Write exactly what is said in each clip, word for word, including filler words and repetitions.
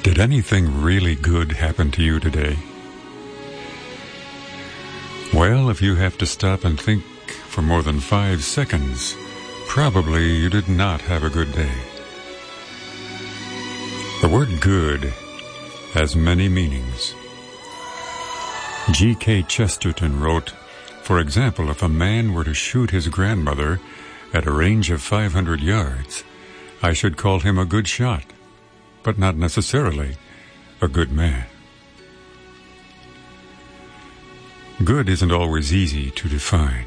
Did anything really good happen to you today? Well, if you have to stop and think for more than five seconds, probably you did not have a good day. The word good has many meanings. G K Chesterton wrote, for example, if a man were to shoot his grandmother at a range of five hundred yards, I should call him a good shot, but not necessarily a good man. Good isn't always easy to define.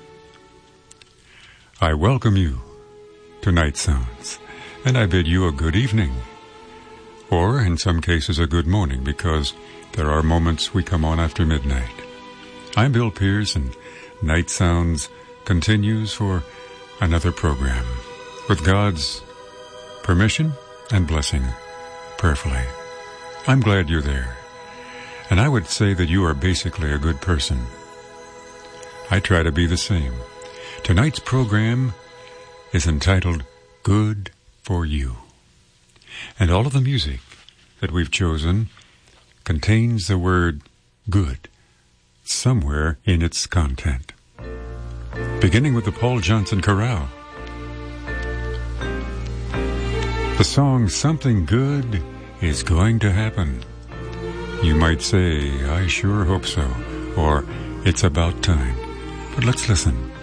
I welcome you to Night Sounds, and I bid you a good evening, or in some cases a good morning, because there are moments we come on after midnight. I'm Bill Pierce, and Night Sounds continues for another program, with God's permission and blessing, prayerfully. I'm glad you're there, and I would say that you are basically a good person. I try to be the same. Tonight's program is entitled Good for You, and all of the music that we've chosen contains the word good somewhere in its content. Beginning with the Paul Johnson Chorale. The song Something Good is Going to Happen. You might say, I sure hope so, or it's about time. But let's listen